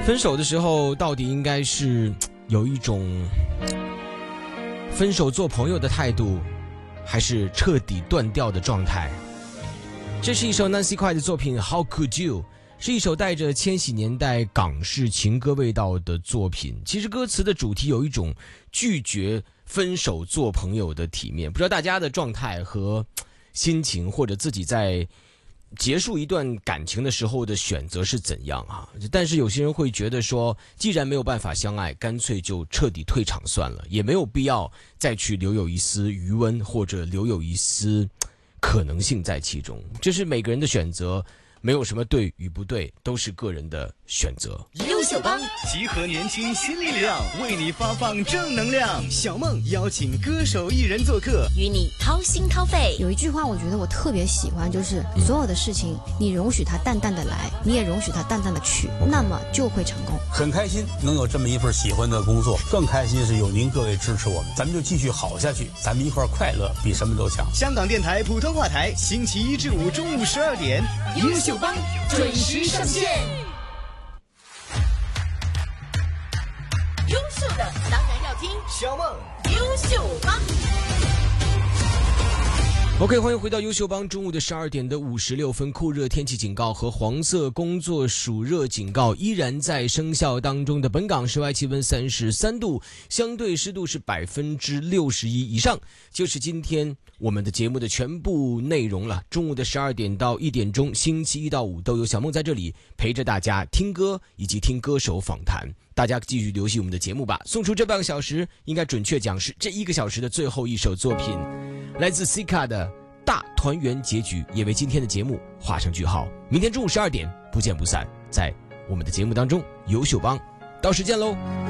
分手的时候到底应该是有一种分手做朋友的态度，还是彻底断掉的状态？这是一首 Nancy Cry 的作品 How Could You， 是一首带着千禧年代港式情歌味道的作品。其实歌词的主题有一种拒绝分手做朋友的体面，不知道大家的状态和心情，或者自己在结束一段感情的时候的选择是怎样啊？但是有些人会觉得说，既然没有办法相爱，干脆就彻底退场算了，也没有必要再去留有一丝余温，或者留有一丝可能性在其中。这是每个人的选择，没有什么对与不对，都是个人的选择。 优秀帮集合年轻新力量，为你发放正能量。小梦邀请歌手艺人做客， 与你掏心掏肺。 有一句话我觉得我特别喜欢，就是所有的事情你容许它淡淡的来，你也容许它淡淡的去，那么就会成功。 很开心能有这么一份喜欢的工作，更开心是有您各位支持我们，咱们就继续好下去，咱们一块快乐比什么都强。 香港电台普通话台，星期一至五中午12点， 优秀帮准时上线。优秀的当然要听小梦优秀帮。 OK， 欢迎回到优秀帮。中午的12点的56分，酷热天气警告和黄色工作暑热警告依然在生效当中的本港室外气温33度，相对湿度是61%以上，就是今天我们的节目的全部内容了。中午的12点到1点钟，星期一到五都有小梦在这里陪着大家听歌以及听歌手访谈。大家继续留意我们的节目吧。送出这半个小时，应该准确讲是这1个小时的最后一首作品，来自 Sika 的大团圆结局，也为今天的节目画上句号。明天中午12点不见不散，在我们的节目当中优秀帮，到时见喽。